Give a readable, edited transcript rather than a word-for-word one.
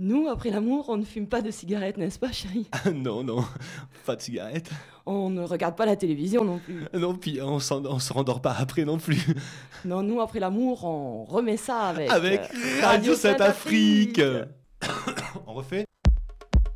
Nous, après l'amour, on ne fume pas de cigarettes, n'est-ce pas, chérie? Non, non, pas de cigarette. On ne regarde pas la télévision non plus. Non, puis on se rendort pas après non plus. Non, nous, après l'amour, on remet ça avec... Avec Radio Sainte-Afrique. On refait